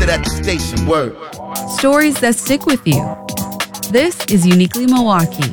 at the station. Word. Stories that stick with you. This is Uniquely Milwaukee.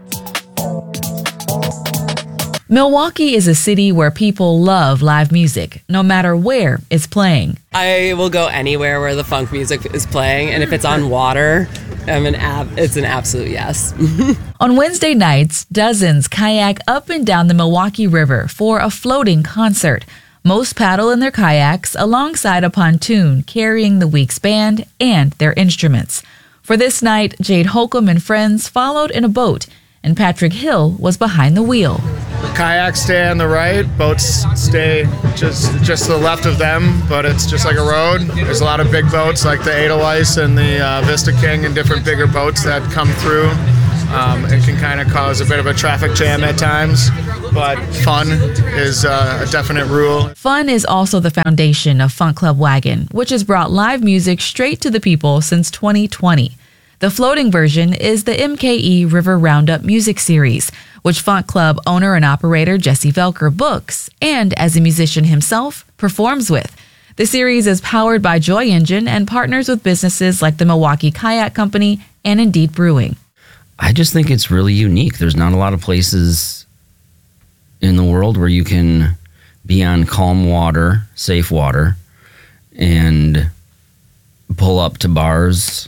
Milwaukee is a city where people love live music, no matter where it's playing. I will go anywhere where the funk music is playing, and if it's on water, it's an absolute yes. On Wednesday nights, dozens kayak up and down the Milwaukee River for a floating concert. Most paddle in their kayaks alongside a pontoon carrying the week's band and their instruments. For this night, Jade Holcomb and friends followed in a boat, and Patrick Hill was behind the wheel. Kayaks stay on the right, boats stay just to the left of them, but it's just like a road. There's a lot of big boats like the Edelweiss and the Vista King and different bigger boats that come through. It can kind of cause a bit of a traffic jam at times, but fun is a definite rule. Fun is also the foundation of Funk Club Wagon, which has brought live music straight to the people since 2020. The floating version is the MKE River Roundup music series, which Funk Club owner and operator Jesse Velker books and, as a musician himself, performs with. The series is powered by Joy Engine and partners with businesses like the Milwaukee Kayak Company and Indeed Brewing. I just think it's really unique. There's not a lot of places in the world where you can be on calm water, safe water, and pull up to bars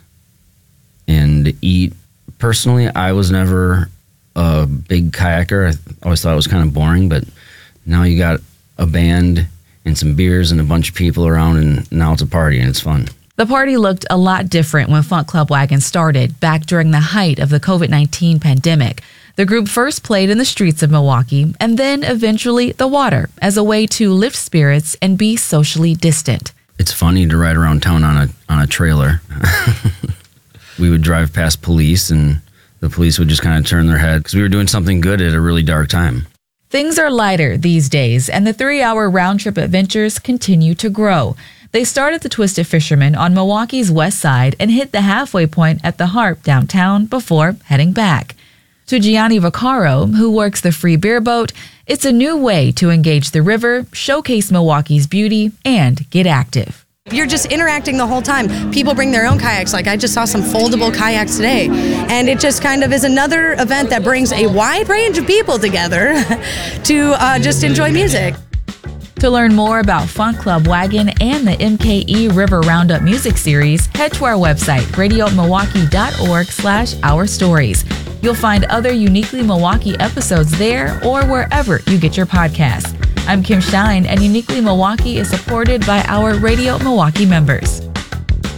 and eat. Personally, I was never a big kayaker. I always thought it was kind of boring, but now you got a band and some beers and a bunch of people around, and now it's a party and it's fun. The party looked a lot different when Funk Club Wagon started back during the height of the COVID-19 pandemic. The group first played in the streets of Milwaukee and then eventually the water as a way to lift spirits and be socially distant. It's funny to ride around town on a trailer. We would drive past police and the police would just kind of turn their head because we were doing something good at a really dark time. Things are lighter these days, and the 3-hour round-trip adventures continue to grow. They start at the Twisted Fisherman on Milwaukee's west side and hit the halfway point at the Harp downtown before heading back. To Gianni Vaccaro, who works the free beer boat, it's a new way to engage the river, showcase Milwaukee's beauty, and get active. You're just interacting the whole time. People bring their own kayaks. Like I just saw some foldable kayaks today. And it just kind of is another event that brings a wide range of people together to just enjoy music. To learn more about Funk Club Wagon and the MKE River Roundup music series, head to our website, radiomilwaukee.org/ourstories. You'll find other Uniquely Milwaukee episodes there or wherever you get your podcasts. I'm Kim Stein, and Uniquely Milwaukee is supported by our Radio Milwaukee members.